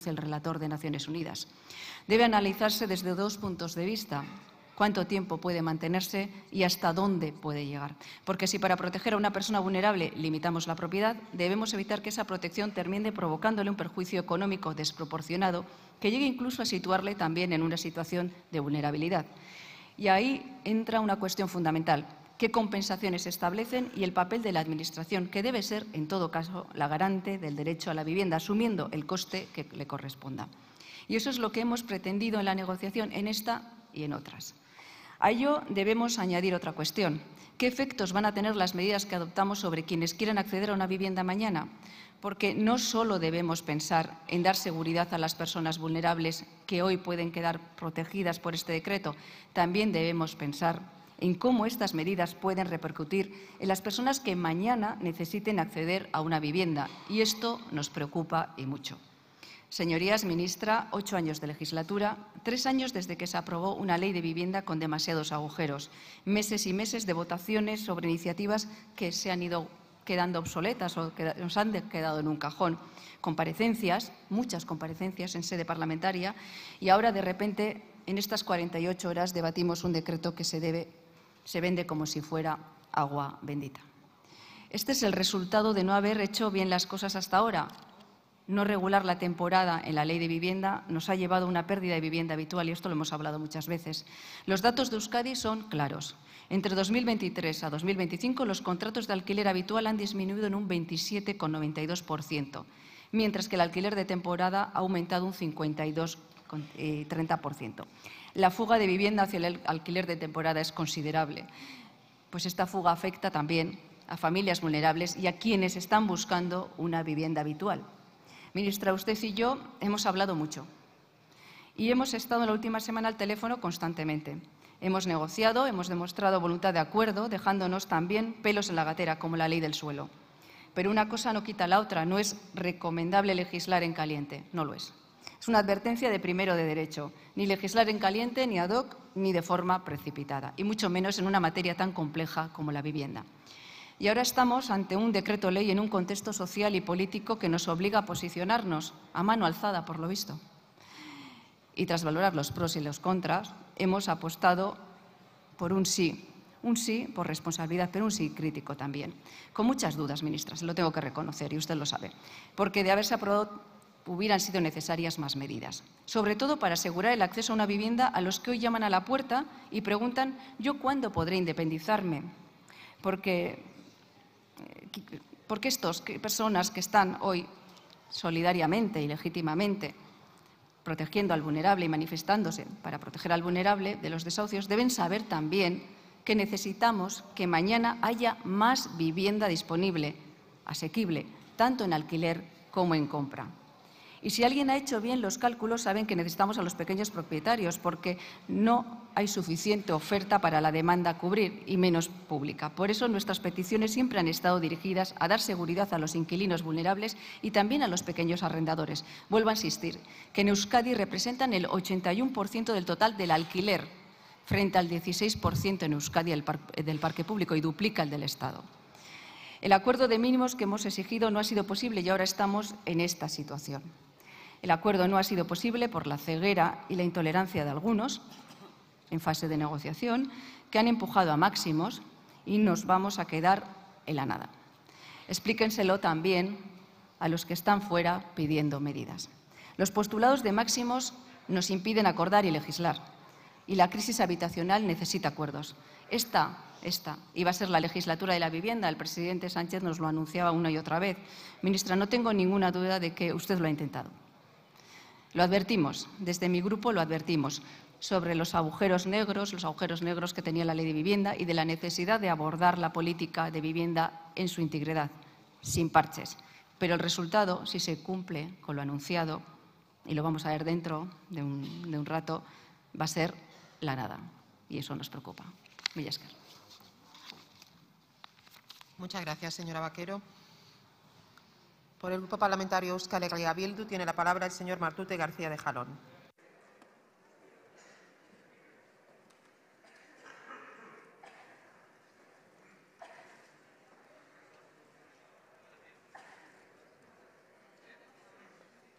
el relator de Naciones Unidas. Debe analizarse desde dos puntos de vista: cuánto tiempo puede mantenerse y hasta dónde puede llegar. Porque si para proteger a una persona vulnerable limitamos la propiedad, debemos evitar que esa protección termine provocándole un perjuicio económico desproporcionado que llegue incluso a situarle también en una situación de vulnerabilidad. Y ahí entra una cuestión fundamental: qué compensaciones se establecen y el papel de la Administración, que debe ser, en todo caso, la garante del derecho a la vivienda, asumiendo el coste que le corresponda. Y eso es lo que hemos pretendido en la negociación, en esta y en otras. A ello debemos añadir otra cuestión: ¿qué efectos van a tener las medidas que adoptamos sobre quienes quieran acceder a una vivienda mañana? Porque no solo debemos pensar en dar seguridad a las personas vulnerables que hoy pueden quedar protegidas por este decreto, también debemos pensar en cómo estas medidas pueden repercutir en las personas que mañana necesiten acceder a una vivienda. Y esto nos preocupa y mucho. Señorías, ministra, 8 años de legislatura, 3 años desde que se aprobó una ley de vivienda con demasiados agujeros, meses y meses de votaciones sobre iniciativas que se han ido quedando obsoletas o que nos han quedado en un cajón, comparecencias, muchas comparecencias en sede parlamentaria, y ahora de repente en estas 48 horas debatimos un decreto que se vende como si fuera agua bendita. Este es el resultado de no haber hecho bien las cosas hasta ahora. No regular la temporada en la Ley de Vivienda nos ha llevado a una pérdida de vivienda habitual, y esto lo hemos hablado muchas veces. Los datos de Euskadi son claros. Entre 2023 a 2025 los contratos de alquiler habitual han disminuido en un 27,92%, mientras que el alquiler de temporada ha aumentado un 52,30%. La fuga de vivienda hacia el alquiler de temporada es considerable, pues esta fuga afecta también a familias vulnerables y a quienes están buscando una vivienda habitual. Ministra, usted y yo hemos hablado mucho y hemos estado en la última semana al teléfono constantemente. Hemos negociado, hemos demostrado voluntad de acuerdo, dejándonos también pelos en la gatera, como la ley del suelo. Pero una cosa no quita la otra. No es recomendable legislar en caliente, no lo es. Es una advertencia de primero de derecho: ni legislar en caliente, ni ad hoc, ni de forma precipitada, y mucho menos en una materia tan compleja como la vivienda. Y ahora estamos ante un decreto ley en un contexto social y político que nos obliga a posicionarnos a mano alzada, por lo visto. Y tras valorar los pros y los contras, hemos apostado por un sí por responsabilidad, pero un sí crítico también. Con muchas dudas, ministra, se lo tengo que reconocer y usted lo sabe, porque de haberse aprobado hubieran sido necesarias más medidas, sobre todo para asegurar el acceso a una vivienda a los que hoy llaman a la puerta y preguntan: ¿yo cuándo podré independizarme? Porque estas personas que están hoy solidariamente y legítimamente protegiendo al vulnerable y manifestándose para proteger al vulnerable de los desahucios deben saber también que necesitamos que mañana haya más vivienda disponible, asequible, tanto en alquiler como en compra. Y si alguien ha hecho bien los cálculos, saben que necesitamos a los pequeños propietarios, porque no hay suficiente oferta para la demanda a cubrir, y menos pública. Por eso nuestras peticiones siempre han estado dirigidas a dar seguridad a los inquilinos vulnerables y también a los pequeños arrendadores. Vuelvo a insistir que en Euskadi representan el 81% del total del alquiler, frente al 16% en Euskadi del parque público, y duplica el del Estado. El acuerdo de mínimos que hemos exigido no ha sido posible y ahora estamos en esta situación. El acuerdo no ha sido posible por la ceguera y la intolerancia de algunos en fase de negociación, que han empujado a máximos, y nos vamos a quedar en la nada. Explíquenselo también a los que están fuera pidiendo medidas. Los postulados de máximos nos impiden acordar y legislar, y la crisis habitacional necesita acuerdos. Esta iba a ser la legislatura de la vivienda. El presidente Sánchez nos lo anunciaba una y otra vez. Ministra, no tengo ninguna duda de que usted lo ha intentado. Lo advertimos, desde mi grupo lo advertimos, sobre los agujeros negros que tenía la ley de vivienda y de la necesidad de abordar la política de vivienda en su integridad, sin parches. Pero el resultado, si se cumple con lo anunciado, y lo vamos a ver dentro de un rato, va a ser la nada. Y eso nos preocupa. Mila esker. Muchas gracias, señora Vaquero. Por el Grupo Parlamentario Euskal Herria Bildu tiene la palabra el señor Martute García de Jalón.